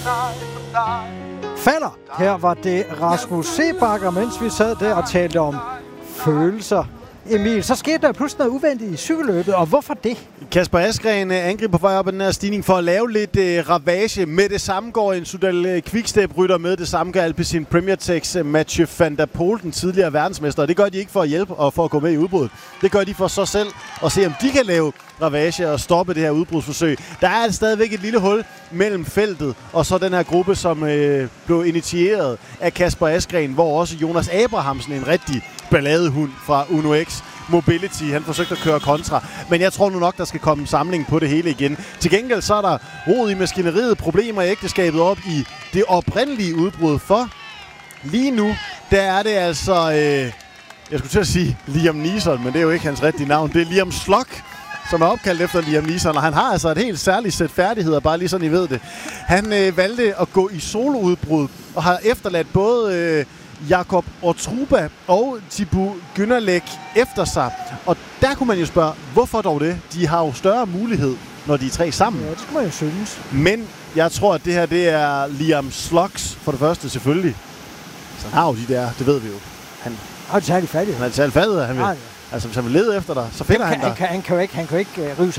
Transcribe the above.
Falder. Her var det Rasmus Sebakker, mens vi sad der og talte om følelser. Emil, så skete der pludselig noget uventet i cykelløbet, og hvorfor det? Kasper Askren angriber på vej op ad den her stigning for at lave lidt ravage. Med det samme går en Soudal Quickstep-rytter med, det samme gør Alpecin Premier Techs Mathieu van der Poel, den tidligere verdensmester. Og det gør de ikke for at hjælpe og for at gå med i udbruddet. Det gør de for sig selv og se, om de kan lave ravage og stoppe det her udbrudsforsøg. Der er stadigvæk et lille hul mellem feltet og så den her gruppe, som blev initieret af Kasper Askren, hvor også Jonas Abrahamsen, en rigtig balladehund fra Uno X Mobility, han forsøgte at køre kontra. Men jeg tror nu nok, der skal komme en samling på det hele igen. Til gengæld så er der rod i maskineriet, problemer i ægteskabet op i det oprindelige udbrud. For lige nu, der er det altså, jeg skulle til at sige Liam Neeson, men det er jo ikke hans rigtige navn. Det er Liam Slock, som er opkaldt efter Liam Neeson, og han har altså et helt særligt sæt færdigheder, bare lige sådan I ved det. Han valgte at gå i soloudbrud og har efterladt både Jakob Otruba og Thibaut Günnerlech efter sig. Og der kunne man jo spørge, hvorfor dog det? De har jo større mulighed, når de er tre sammen. Ja, det skulle man jo synes. Men jeg tror, at det her, det er Liam Slocks for det første selvfølgelig. Så han har jo de der, det ved vi jo. Han har de særlig fattighed. Han er særlig fattighed, han vil. Altså, hvis han vil lede efter dig, så finder han dig. Han kan jo ikke rive